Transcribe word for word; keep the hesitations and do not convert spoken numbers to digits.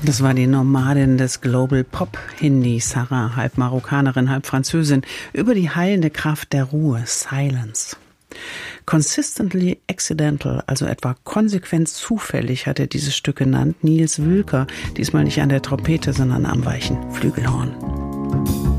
Das war die Nomadin des Global Pop Hindi, Sarah, halb Marokkanerin, halb Französin, über die heilende Kraft der Ruhe, Silence. Consistently Accidental, also etwa konsequent zufällig, hat er dieses Stück genannt. Nils Wülker, diesmal nicht an der Trompete, sondern am weichen Flügelhorn.